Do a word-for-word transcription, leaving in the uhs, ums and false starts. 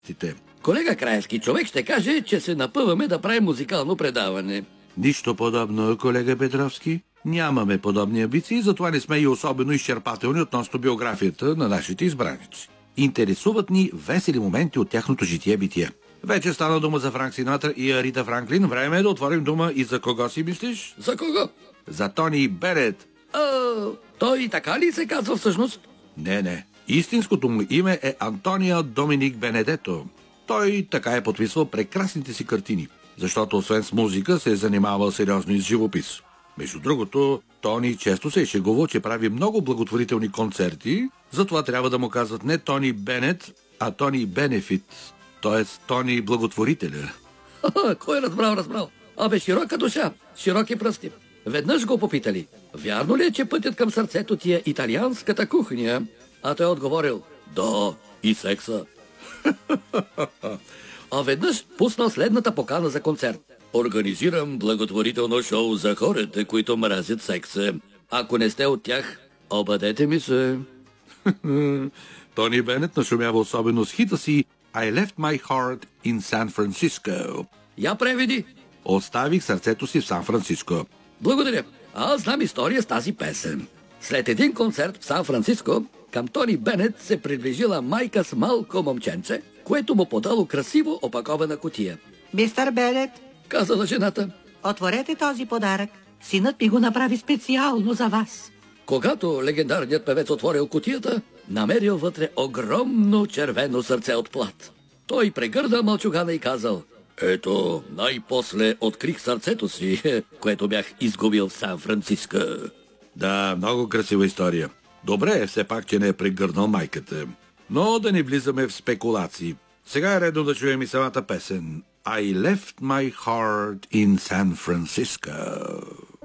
Колега Краевски, човек ще каже, че се напъваме да правим музикално предаване. Нищо подобно, колега Петровски. Нямаме подобни амбиции, затова не сме и особено изчерпателни относно биографията на нашите избраници. Интересуват ни весели моменти от тяхното житие-битие. Вече стана дума за Франк Синатра и Арита Франклин. Време е да отворим дума и за кого си мислиш? За кого? За Тони Бенет. А, той така ли се казва всъщност? Не, не. Истинското му име е Антонио Доминик Бенедето. Той така е подписвал прекрасните си картини, защото освен с музика се е занимавал сериозно и с живопис. Между другото, Тони често се е шегувал, че прави много благотворителни концерти, затова трябва да му казват не Тони Бенет, а Тони Бенефит, т.е. Тони Благотворителя. Кой е разбрал, разбрал? Абе, широка душа, широки пръсти. Веднъж го попитали, вярно ли е, че пътят към сърцето ти е италианската кухня? А той отговорил, да, и секса. А веднъж пуснал следната покана за концерт. Организирам благотворително шоу за хората, които мразят секса. Ако не сте от тях, обадете ми се. Тони Бенет нашумява особено с хита си I left my heart in San Francisco. Я преведи. Оставих сърцето си в Сан Франциско. Благодаря. Аз знам история с тази песен. След един концерт в Сан Франциско, към Тони Бенет се приближила майка с малко момченце, което му подало красиво опакована кутия. Мистер Бенет, Казала жената, отворете този подарък. Синът ми го направи специално за вас. когато легендарният певец отворил кутията, намерил вътре огромно червено сърце от плат. Той прегърда мълчугана и казал, ето, най-после открих сърцето си, което бях изгубил в Сан Франциско. Да, много красива история. Добре е все пак, че не е прегърнал майката. Но да не влизаме в спекулации. Сега е редно да чуем и самата песен I left my heart in San Francisco.